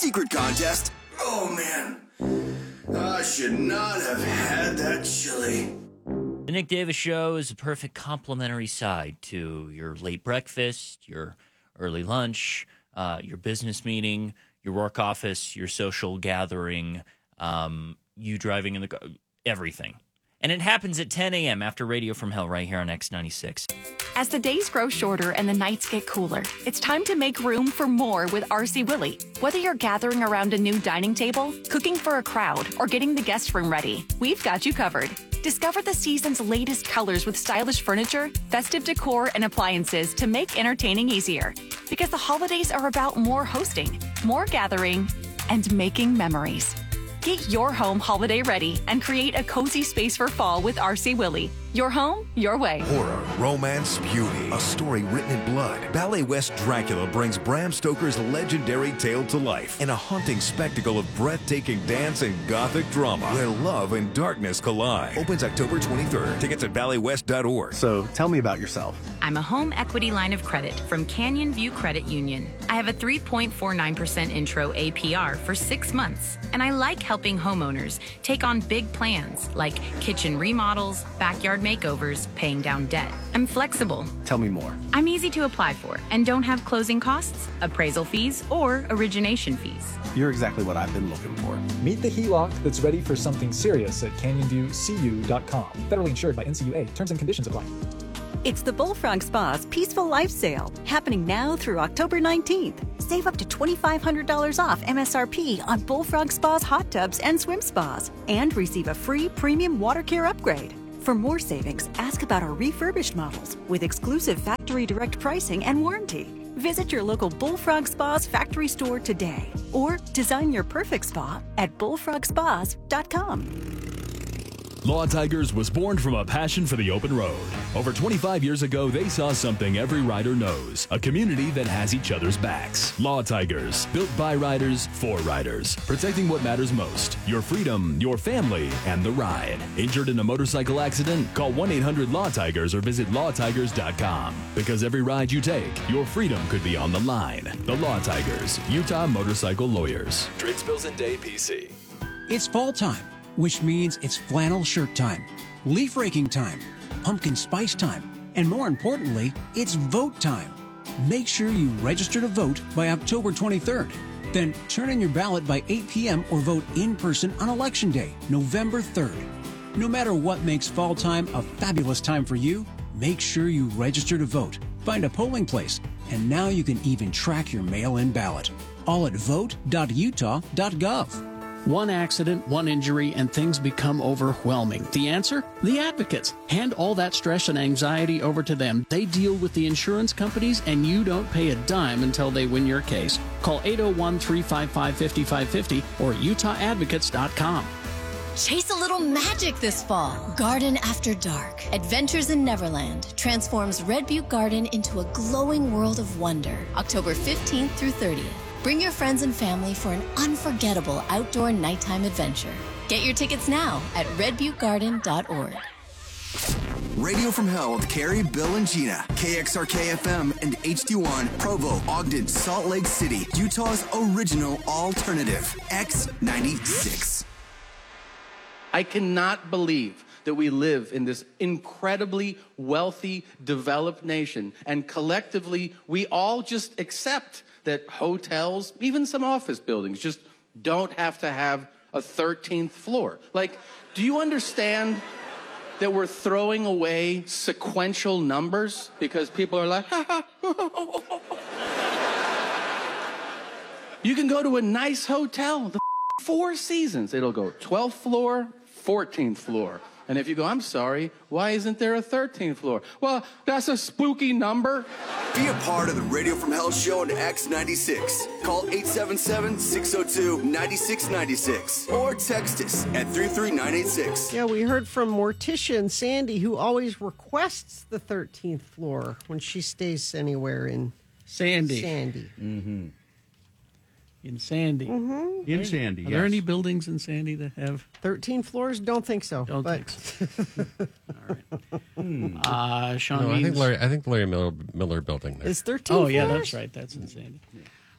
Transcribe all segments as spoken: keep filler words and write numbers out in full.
secret contest. Oh, man. I should not have had that chili. The Nick Davis Show is a perfect complementary side to your late breakfast, your early lunch, uh, your business meeting, your work office, your social gathering, um, you driving in the car, everything. And it happens at ten a.m. after Radio from Hell right here on X ninety-six. As the days grow shorter and the nights get cooler, it's time to make room for more with R C Willey. Whether you're gathering around a new dining table, cooking for a crowd, or getting the guest room ready, we've got you covered. Discover the season's latest colors with stylish furniture, festive decor, and appliances to make entertaining easier. Because the holidays are about more hosting, more gathering, and making memories. Get your home holiday ready and create a cozy space for fall with R C Willey. Your home, your way. Horror, romance, beauty. A story written in blood. Ballet West Dracula brings Bram Stoker's legendary tale to life in a haunting spectacle of breathtaking dance and gothic drama where love and darkness collide. Opens October twenty-third. Tickets at ballet west dot org. So tell me about yourself. I'm a home equity line of credit from Canyon View Credit Union. I have a three point four nine percent intro A P R for six months, and I like helping homeowners take on big plans like kitchen remodels, backyard makeovers, paying down debt. I'm flexible. Tell me more. I'm easy to apply for and don't have closing costs, appraisal fees, or origination fees. You're exactly what I've been looking for. Meet the H E L O C that's ready for something serious at canyon view c u dot com. Federally insured by N C U A. Terms and conditions apply. It's the Bullfrog Spa's Peaceful Life Sale, happening now through October nineteenth. Save up to twenty-five hundred dollars off M S R P on Bullfrog Spa's hot tubs and swim spas, and receive a free premium water care upgrade. For more savings, ask about our refurbished models with exclusive factory direct pricing and warranty. Visit your local Bullfrog Spa's factory store today, or design your perfect spa at bullfrog spas dot com. Law Tigers was born from a passion for the open road. Over twenty-five years ago, they saw something every rider knows, a community that has each other's backs. Law Tigers, built by riders, for riders, protecting what matters most, your freedom, your family, and the ride. Injured in a motorcycle accident? Call one eight hundred law tigers or visit law tigers dot com. Because every ride you take, your freedom could be on the line. The Law Tigers, Utah Motorcycle Lawyers. Drinks, Bills, and Day, P C. It's fall time, which means it's flannel shirt time, leaf raking time, pumpkin spice time, and more importantly, it's vote time. Make sure you register to vote by October twenty-third. Then turn in your ballot by eight p.m. or vote in person on Election Day, November third. No matter what makes fall time a fabulous time for you, make sure you register to vote. Find a polling place, and now you can even track your mail-in ballot. All at vote dot utah dot gov. One accident, one injury, and things become overwhelming. The answer? The Advocates. Hand all that stress and anxiety over to them. They deal with the insurance companies, and you don't pay a dime until they win your case. Call eight oh one, three five five, five five five oh or utah advocates dot com. Chase a little magic this fall. Garden After Dark. Adventures in Neverland transforms Red Butte Garden into a glowing world of wonder. October fifteenth through thirtieth. Bring your friends and family for an unforgettable outdoor nighttime adventure. Get your tickets now at red butte garden dot org. Radio from Hell with Carrie, Bill, and Gina. K X R K F M and H D one, Provo, Ogden, Salt Lake City. Utah's original alternative. X ninety-six. I cannot believe that we live in this incredibly wealthy, developed nation, and collectively we all just accept that hotels, even some office buildings, just don't have to have a thirteenth floor. Like, do you understand that we're throwing away sequential numbers because people are like, ha, ha. You can go to a nice hotel, the Four Seasons. It'll go twelfth floor, fourteenth floor. And if you go, I'm sorry, why isn't there a thirteenth floor? Well, that's a spooky number. Be a part of the Radio from Hell show on X ninety-six. Call eight seven seven, six oh two, nine six nine six or text us at three three nine eight six. Yeah, we heard from Morticia and Sandy, who always requests the thirteenth floor when she stays anywhere in Sandy. Sandy. Mm-hmm. In Sandy. Mm-hmm. In Sandy, Are yes. there any buildings in Sandy that have... thirteen floors? Don't think so. Don't but... think so. All right. Hmm. Uh, Sean no, I think Means- Larry, I think Larry Miller, Miller building there. Is thirteen Oh, floors? yeah, that's right. That's in Sandy.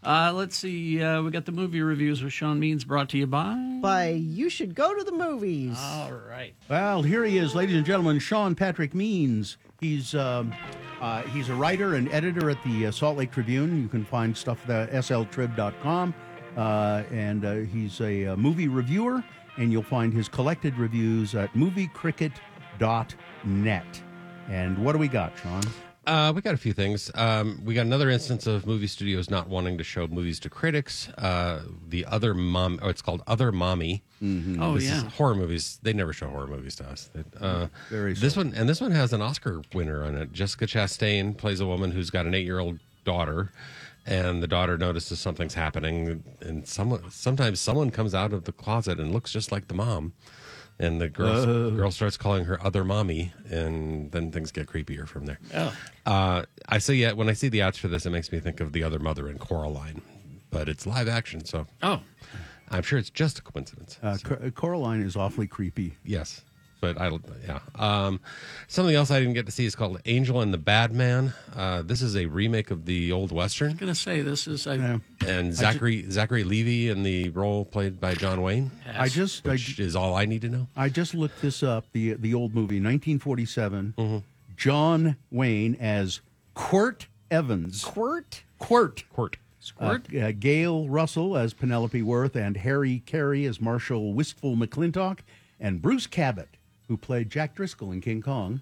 Uh, let's see. Uh, we got the movie reviews with Sean Means, brought to you by... By You Should Go to the Movies. All right. Well, here he is, ladies and gentlemen, Sean Patrick Means. He's um, uh, he's a writer and editor at the uh, Salt Lake Tribune. You can find stuff at S L trib dot com. Uh, and uh, he's a, a movie reviewer, and you'll find his collected reviews at movie cricket dot net. And what do we got, Sean? Uh, we got a few things. Um, we got another instance of movie studios not wanting to show movies to critics. Uh, the other mom, oh, it's called Other Mommy. Mm-hmm. Oh, this yeah. is horror movies. They never show horror movies to us. Uh, Very this so. one, and this one has an Oscar winner on it. Jessica Chastain plays a woman who's got an eight-year-old daughter, and the daughter notices something's happening, and someone sometimes someone comes out of the closet and looks just like the mom. And the girl, Uh. girl starts calling her Other Mommy, and then things get creepier from there. Oh. Uh, I see. Yeah, when I see the ads for this, it makes me think of The Other Mother in Coraline, but it's live action, so Oh. I'm sure it's just a coincidence. Uh, Cor- Coraline is awfully creepy. Yes, but I don't. Yeah. Um, something else I didn't get to see is called Angel and the Bad Man. Uh, this is a remake of the old western. I'm going to say this is... I, Yeah. And Zachary Zachary Levi in the role played by John Wayne. I just, I, which is all I need to know. I just looked this up. The the old movie, nineteen forty-seven. Mm-hmm. John Wayne as Quirt Evans. Quirt? Quirt. Quirt. Uh, uh, Gail Russell as Penelope Worth, and Harry Carey as Marshall Wistful McClintock, and Bruce Cabot, who played Jack Driscoll in King Kong,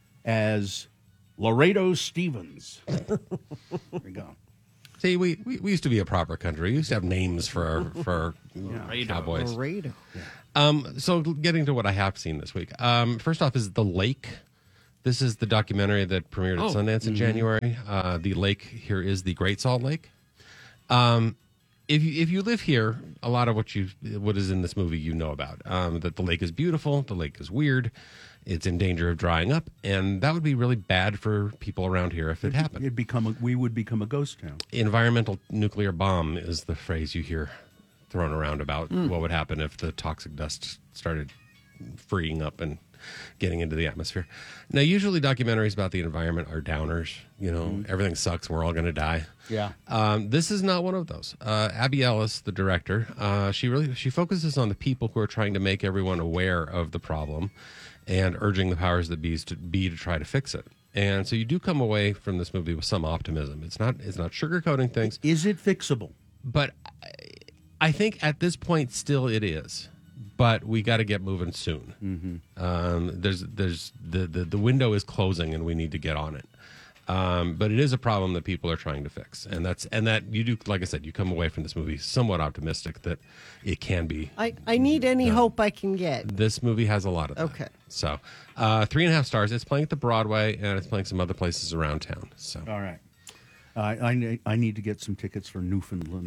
as Laredo Stevens. There we go. See, we, we, we used to be a proper country. We used to have names for our, for our Yeah. cowboys. Laredo. Um, so getting to what I have seen this week. Um, first off is The Lake. This is the documentary that premiered at Oh. Sundance in January. Uh, the lake here is the Great Salt Lake. Um, if you if you live here, a lot of what you what is in this movie you know about. Um, that the lake is beautiful, the lake is weird, it's in danger of drying up, and that would be really bad for people around here if it happened. It'd become a, we would become a ghost town. Environmental nuclear bomb is the phrase you hear thrown around about Mm. what would happen if the toxic dust started freeing up and getting into the atmosphere. Now, usually documentaries about the environment are downers. You know, Mm. everything sucks. We're all going to die. Yeah. Um, this is not one of those. Uh, Abby Ellis, the director, uh, she really she focuses on the people who are trying to make everyone aware of the problem and urging the powers that be to be to try to fix it. And so you do come away from this movie with some optimism. It's not it's not sugarcoating things. Is it fixable? But I, I think at this point still it is. But we got to get moving soon. Mm-hmm. Um, there's there's the, the the window is closing and we need to get on it. Um, but it is a problem that people are trying to fix, and that's and that you do, like I said, you come away from this movie somewhat optimistic that it can be. I, I need any done. hope I can get. This movie has a lot of that. Okay. So uh, three and a half stars. It's playing at the Broadway and it's playing some other places around town. So All right. I I, ne- I need to get some tickets for Newfoundland.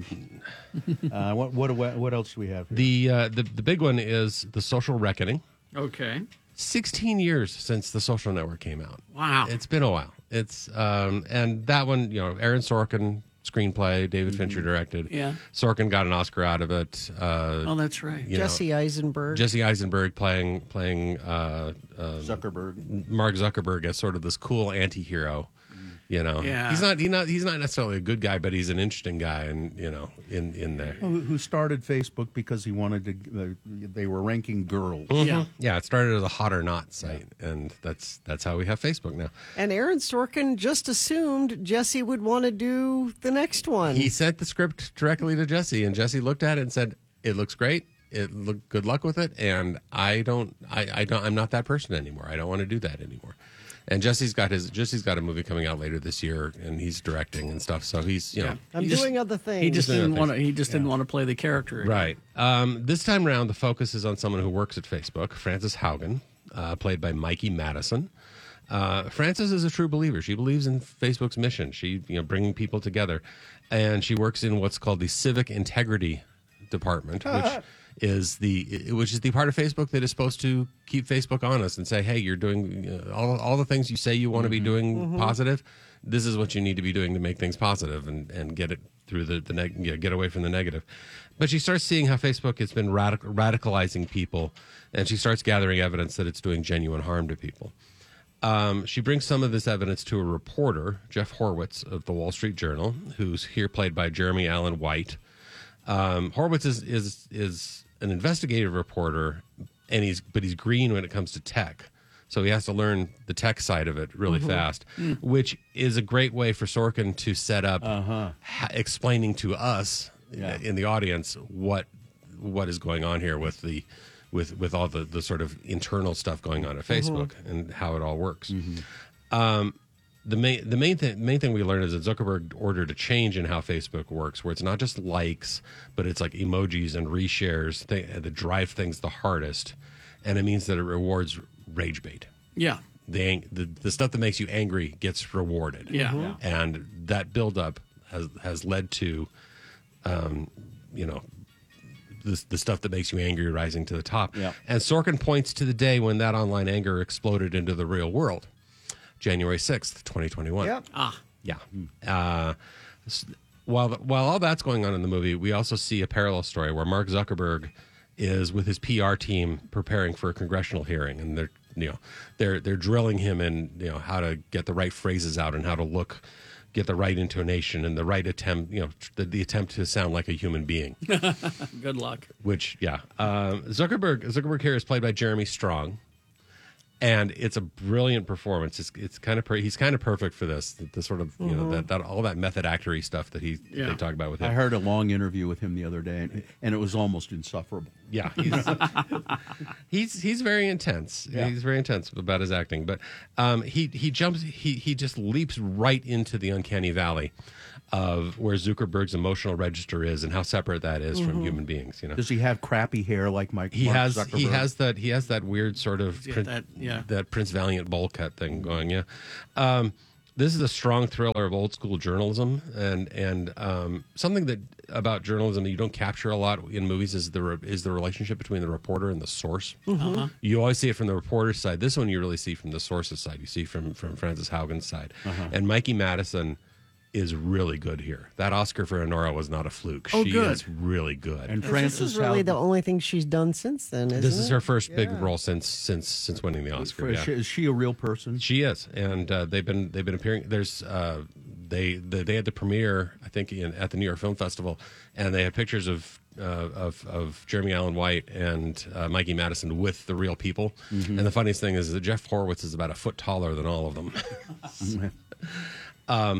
uh, what what what else do we have here? the uh, the the big one is The Social Reckoning. Okay. sixteen years since The Social Network came out. Wow. It's been a while. It's um and that one, you know, Aaron Sorkin screenplay, David Fincher directed. Yeah. Sorkin got an Oscar out of it. Uh, Oh, that's right. you know, Jesse Eisenberg. Jesse Eisenberg playing playing uh, uh, Zuckerberg. Mark Zuckerberg as sort of this cool anti-hero. You know, Yeah. he's not he's not he's not necessarily a good guy, but he's an interesting guy, and you know, in in there. Who, who started Facebook because he wanted to? Uh, they were ranking girls. Yeah. Yeah, it started as a hot or not site, and that's that's how we have Facebook now. And Aaron Sorkin just assumed Jesse would want to do the next one. He sent the script directly to Jesse, and Jesse looked at it and said, "It looks great. It look good luck with it." And I don't, I, I don't, I'm not that person anymore. I don't want to do that anymore. And Jesse's got his Jesse's got a movie coming out later this year, and he's directing and stuff. So he's, you know, I'm He doing just- other things. He just Doing didn't other want to. things. He just didn't want to play the character. again. right. Um, this time around, the focus is on someone who works at Facebook, Frances Haugen, uh, played by Mikey Madison. Uh, Frances is a true believer. She believes in Facebook's mission. She, you know, bringing people together, and she works in what's called the Civic Integrity Department, which is the which is the part of Facebook that is supposed to keep Facebook honest and say, hey, you're doing uh, all all the things you say you want to be doing positive. This is what you need to be doing to make things positive and, and get it through the the neg- you know, get away from the negative. But she starts seeing how Facebook has been radic- radicalizing people, and she starts gathering evidence that it's doing genuine harm to people. Um, she brings some of this evidence to a reporter, Jeff Horwitz of the Wall Street Journal, who's here played by Jeremy Allen White. Um, Horwitz is, is is an investigative reporter, and he's but he's green when it comes to tech. So he has to learn the tech side of it really Mhm. fast, Mm. which is a great way for Sorkin to set up Uh-huh. ha- explaining to us Yeah. in the audience what what is going on here with the with with all the, the sort of internal stuff going on at Facebook and how it all works. Um, the main the main thing main thing we learned is that Zuckerberg ordered a change in how Facebook works, where it's not just likes, but it's like emojis and reshares th- that drive things the hardest, and it means that it rewards rage bait. Yeah. The, ang- the the stuff that makes you angry gets rewarded. Yeah. Mhm. And that buildup has has led to, um, you know, the the stuff that makes you angry rising to the top. Yeah. And Sorkin points to the day when that online anger exploded into the real world, January sixth, twenty twenty one. Yep. Ah. Yeah. Uh, s- while while all that's going on in the movie, we also see a parallel story where Mark Zuckerberg is with his P R team preparing for a congressional hearing, and they're you know they're they're drilling him in you know how to get the right phrases out and how to look, get the right intonation and the right attempt you know the, the attempt to sound like a human being. Good luck. Which yeah, um, Zuckerberg Zuckerberg here is played by Jeremy Strong. And it's a brilliant performance. It's it's kind of per, he's kind of perfect for this. The, the sort of you know Mhm. that, that all that method actory stuff that he Yeah. they talk about with him. I heard a long interview with him the other day, and, and it was almost insufferable. Yeah, he's he's, he's very intense. Yeah. He's very intense about his acting, but um, he he jumps he he just leaps right into the uncanny valley of where Zuckerberg's emotional register is and how separate that is from Mhm. human beings. You know, Does he have crappy hair like Mike? he Mark has Zuckerberg? he has that he has that weird sort of Yeah, prin- that- yeah. that Prince Valiant bowl cut thing going. Yeah, um, this is a strong thriller of old school journalism, and and um, something that about journalism that you don't capture a lot in movies is the re- is the relationship between the reporter and the source. Mm-hmm. Uh-huh. You always see it from the reporter's side. This one you really see from the source's side. You see from from Frances Haugen's side, Uh-huh. and Mikey Madison is really good here. That Oscar for Honora was not a fluke. Oh, she good. is really good. And This is really the only thing she's done since then, isn't This is it? her first big Yeah. role since since since winning the Oscar. Is yeah. she- is she a real person? She is, and uh, they've been they've been appearing. There's uh, they they, they had the premiere, I think, in, at the New York Film Festival, and they had pictures of uh, of of Jeremy Allen White and uh, Mikey Madison with the real people. Mhm. And the funniest thing is that Jeff Horwitz is about a foot taller than all of them. um,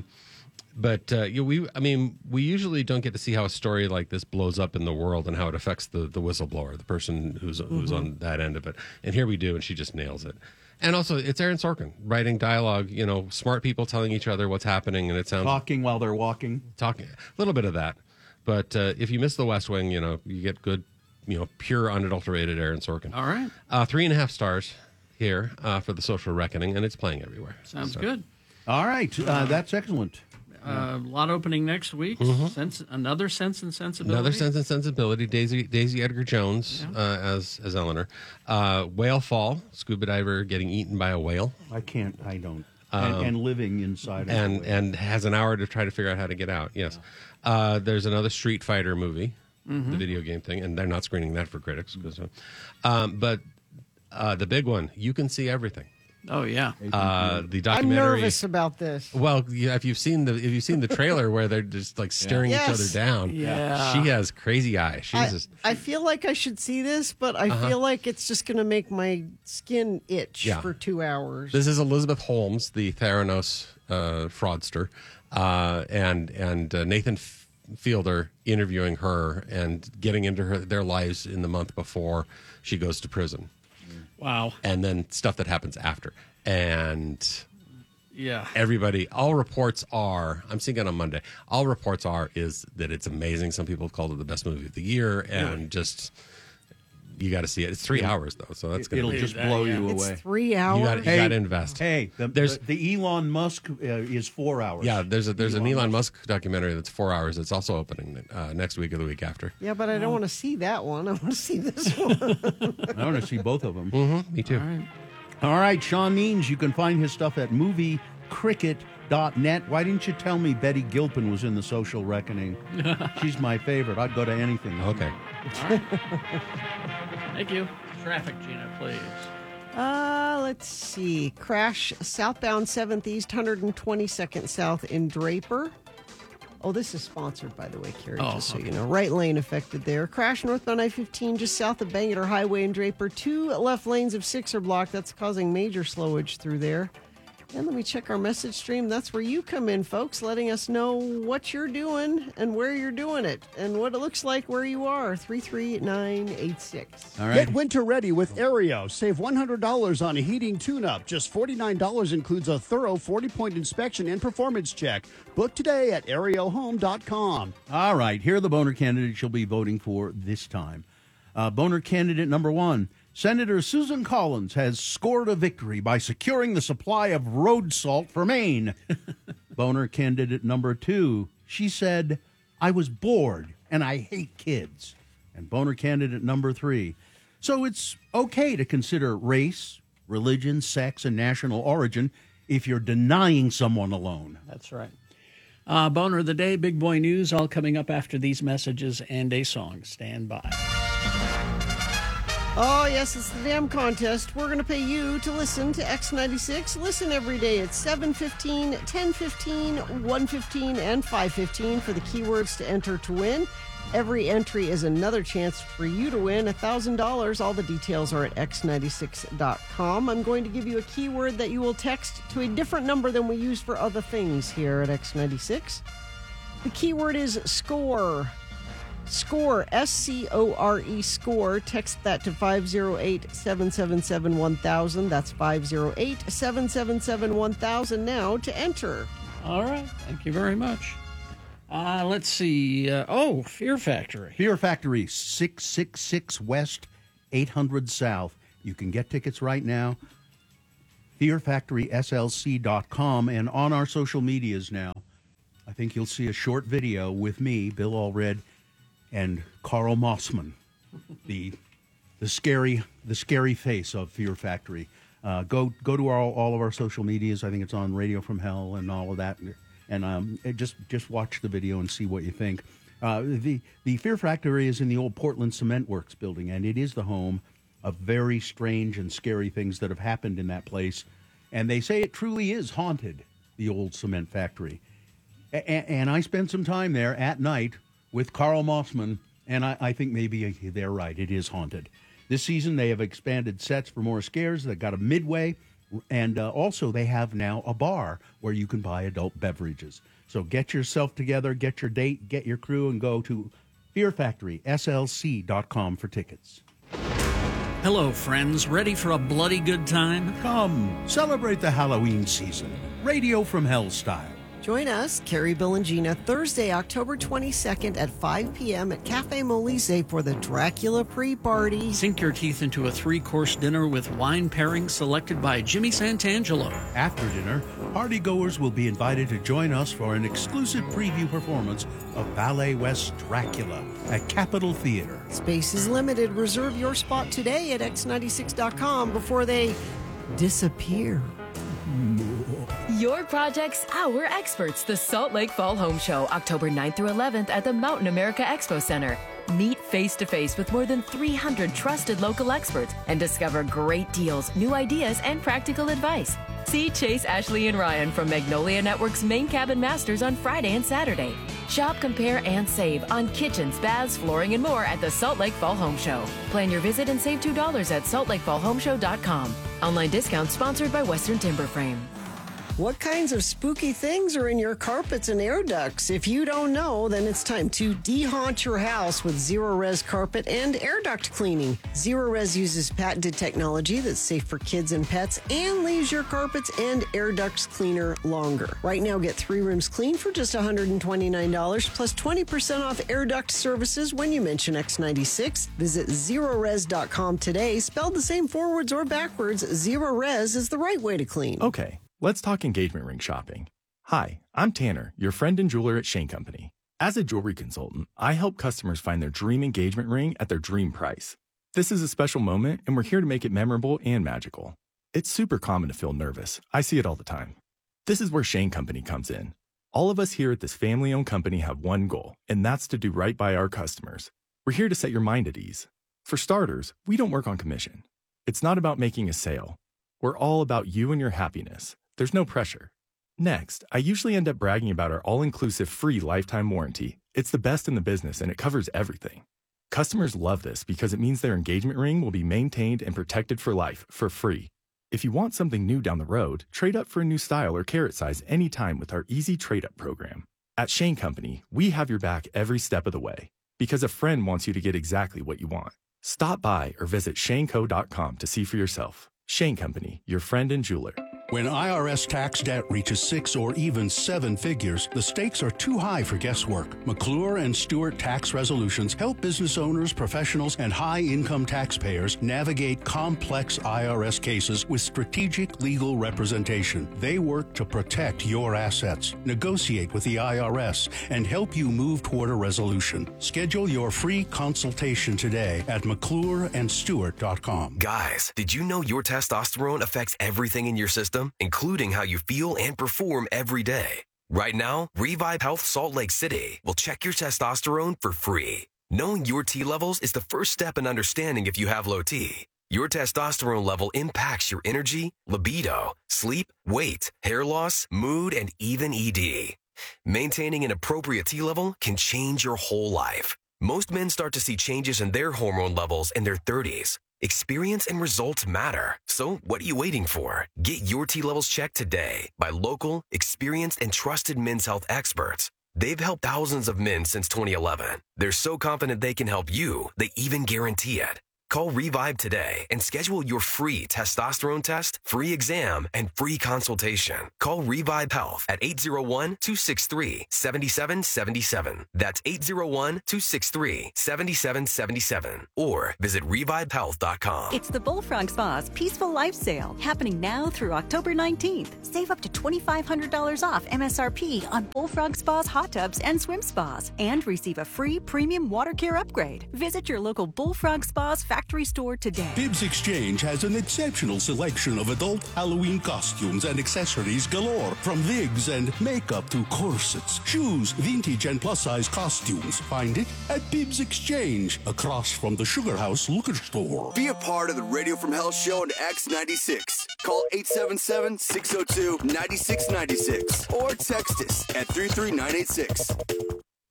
but uh, you know, we, I mean, we usually don't get to see how a story like this blows up in the world and how it affects the the whistleblower, the person who's who's Mhm. on that end of it. And here we do, and she just nails it. And also, it's Aaron Sorkin writing dialogue. You know, smart people telling each other what's happening, and it sounds Talking while they're walking. talking a little bit of that. But uh, if you miss The West Wing, you know, you get good, you know, pure, unadulterated Aaron Sorkin. All right. Uh, three and a half stars here uh, for The Social Reckoning, and it's playing everywhere. Sounds So- good. All right, uh, that's excellent. Uh, a lot opening next week. Mhm. Sense, another Sense and Sensibility. Another Sense and Sensibility. Daisy Daisy Edgar Jones uh, as as Eleanor. Uh, whale Fall. Scuba diver getting eaten by a whale. I can't. I don't. Um, and, and living inside. of and it. and has an hour to try to figure out how to get out. Yes. Uh, there's another Street Fighter movie, Mhm. the video game thing, and they're not screening that for critics. 'cause, uh, um, but uh, the big one, You Can See Everything. Oh yeah. Uh, the I'm documentary. nervous about this. Well, yeah, if you've seen the if you've seen the trailer where they're just like staring Yes. each other down, Yeah. she has crazy eyes. She's I, just I feel like I should see this, but I Uh-huh. feel like it's just going to make my skin itch Yeah. for two hours. This is Elizabeth Holmes, the Theranos uh, fraudster, uh, and and uh, Nathan F- Fielder interviewing her and getting into her, their lives in the month before she goes to prison. Wow. And then stuff that happens after. And Yeah. everybody, all reports are, I'm seeing it on Monday, all reports are is that it's amazing. Some people have called it the best movie of the year, and just, you got to see it. It's three hours, though, so that's going It'll to just blow you It's away. three You hours. got Hey, to invest. Hey, the, There's- the, the Elon Musk uh, is four hours. Yeah, there's a there's an Elon Elon Musk documentary that's four hours. It's also opening uh, next week or the week after. Yeah, but I don't want to see that one. I want to see this one. I want to see both of them. Mm-hmm, me too. All right. All right, Sean Means, you can find his stuff at movie cricket dot net. Why didn't you tell me Betty Gilpin was in The Social Reckoning? She's my favorite. I'd go to anything. Okay. Thank you. Traffic, Gina, please. Uh, let's see. Crash southbound seventh East, one hundred twenty-second South in Draper. Oh, this is sponsored, by the way, Carrie, Oh, just so okay. you know. Right lane affected there. Crash northbound I fifteen just south of Bangor Highway in Draper. Two left lanes of six are blocked. That's causing major slowage through there. And let me check our message stream. That's where you come in, folks, letting us know what you're doing and where you're doing it and what it looks like where you are. three three nine eight six. All right. Get winter ready with Aereo. Save one hundred dollars on a heating tune-up. Just forty-nine dollars includes a thorough forty-point inspection and performance check. Book today at aereo home dot com. All right, here are the boner candidates you'll be voting for this time. Uh, boner candidate number one, Senator Susan Collins has scored a victory by securing the supply of road salt for Maine. Boner candidate number two, she said, I was bored and I hate kids. And boner candidate number three, so it's okay to consider race, religion, sex, and national origin if you're denying someone a loan. That's right. Uh, Boner of the Day, Big Boy News, all coming up after these messages and a song. Stand by. Oh, yes, it's the damn contest. We're going to pay you to listen to X ninety-six. Listen every day at seven fifteen, ten fifteen, one fifteen, and five fifteen for the keywords to enter to win. Every entry is another chance for you to win one thousand dollars. All the details are at x ninety-six dot com. I'm going to give you a keyword that you will text to a different number than we use for other things here at X ninety-six. The keyword is SCORE. SCORE, S C O R E, SCORE. Text that to five oh eight, seven seven seven, one thousand. That's five oh eight, seven seven seven, one thousand now to enter. All right. Thank you very much. Uh, let's see. Uh, oh, Fear Factory. Fear Factory, six six six West, eight hundred South. You can get tickets right now. fear factory s l c dot com, and on our social medias now, I think you'll see a short video with me, Bill Allred, and Carl Mossman, the the scary the scary face of Fear Factory. Uh, go go to our, all of our social medias. I think it's on Radio from Hell and all of that, and um, just just watch the video and see what you think. Uh, the the Fear Factory is in the old Portland Cement Works building, and it is the home of very strange and scary things that have happened in that place. And they say it truly is haunted, the old cement factory. A- and I spent some time there at night with Carl Mossman, and I, I think maybe they're right. It is haunted. This season, they have expanded sets for more scares. They've got a midway, and uh, also they have now a bar where you can buy adult beverages. So get yourself together, get your date, get your crew, and go to fear factory s l c dot com for tickets. Hello, friends. Ready for a bloody good time? Come, celebrate the Halloween season. Radio from Hell style. Join us, Carrie, Bill, and Gina, Thursday, October twenty-second at five p.m. at Cafe Molise for the Dracula pre-party. Sink your teeth into a three-course dinner with wine pairings selected by Jimmy Santangelo. After dinner, partygoers will be invited to join us for an exclusive preview performance of Ballet West Dracula at Capitol Theater. Space is limited. Reserve your spot today at x ninety-six dot com before they disappear. Your project's our experts. The Salt Lake Fall Home Show, October ninth through eleventh at the Mountain America Expo Center. Meet face-to-face with more than three hundred trusted local experts and discover great deals, new ideas, and practical advice. See Chase, Ashley, and Ryan from Magnolia Network's Main Cabin Masters on Friday and Saturday. Shop, compare, and save on kitchens, baths, flooring, and more at the Salt Lake Fall Home Show. Plan your visit and save two dollars at salt lake fall home show dot com. Online discount sponsored by Western Timber Frame. What kinds of spooky things are in your carpets and air ducts? If you don't know, then it's time to de-haunt your house with Zero-Res carpet and air duct cleaning. Zero-Res uses patented technology that's safe for kids and pets and leaves your carpets and air ducts cleaner longer. Right now, get three rooms clean for just one hundred twenty-nine dollars plus twenty percent off air duct services when you mention X ninety-six. Visit zero res dot com today. Spelled the same forwards or backwards, Zero-Res is the right way to clean. Okay. Let's talk engagement ring shopping. Hi, I'm Tanner, your friend and jeweler at Shane Company. As a jewelry consultant, I help customers find their dream engagement ring at their dream price. This is a special moment, and we're here to make it memorable and magical. It's super common to feel nervous. I see it all the time. This is where Shane Company comes in. All of us here at this family-owned company have one goal, and that's to do right by our customers. We're here to set your mind at ease. For starters, we don't work on commission. It's not about making a sale. We're all about you and your happiness. There's no pressure. Next, I usually end up bragging about our all-inclusive free lifetime warranty. It's the best in the business and it covers everything. Customers love this because it means their engagement ring will be maintained and protected for life, for free. If you want something new down the road, trade up for a new style or carat size anytime with our easy trade-up program. At Shane Company, we have your back every step of the way because a friend wants you to get exactly what you want. Stop by or visit shane co dot com to see for yourself. Shane Company, your friend and jeweler. When I R S tax debt reaches six or even seven figures, the stakes are too high for guesswork. McClure and Stewart Tax Resolutions help business owners, professionals, and high-income taxpayers navigate complex I R S cases with strategic legal representation. They work to protect your assets, negotiate with the I R S, and help you move toward a resolution. Schedule your free consultation today at mcclure and stewart dot com. Guys, did you know your testosterone affects everything in your system, including how you feel and perform every day? Right now, Revive Health Salt Lake City will check your testosterone for free. Knowing your T levels is the first step in understanding if you have low T. Your testosterone level impacts your energy, libido, sleep, weight, hair loss, mood, and even E D. Maintaining an appropriate T level can change your whole life. Most men start to see changes in their hormone levels in their thirties. Experience and results matter. So what are you waiting for? Get your T levels checked today by local, experienced, and trusted men's health experts. They've helped thousands of men since twenty eleven. They're so confident they can help you, they even guarantee it. Call Revive today and schedule your free testosterone test, free exam, and free consultation. Call Revive Health at eight zero one, two six three, seven seven seven seven. That's eight zero one, two six three, seven seven seven seven. Or visit revive health dot com. It's the Bullfrog Spa's Peaceful Life Sale, happening now through October nineteenth. Save up to twenty-five hundred dollars off M S R P on Bullfrog Spa's hot tubs and swim spas, and receive a free premium water care upgrade. Visit your local Bullfrog Spa's factory store today. Bibbs Exchange has an exceptional selection of adult Halloween costumes and accessories galore, from wigs and makeup to corsets, shoes, vintage and plus-size costumes. Find it at Bibbs Exchange, across from the Sugar House Liquor Store. Be a part of the Radio from Hell show on X ninety-six. Call eight seven seven, six zero two, nine six nine six or text us at three three nine eight six.